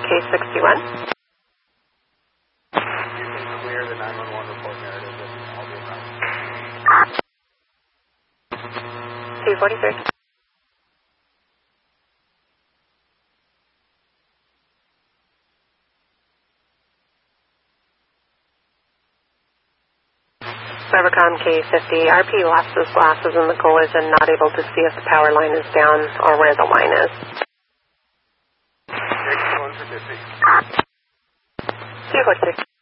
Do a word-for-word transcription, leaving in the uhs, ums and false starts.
K sixty-one. You can clear the nine one one report narrative with all the accounts. two forty-three. Cybercom K fifty, R P lost his glasses in the collision, not able to see if the power line is down or where the line is. X one for fifty. two forty-six.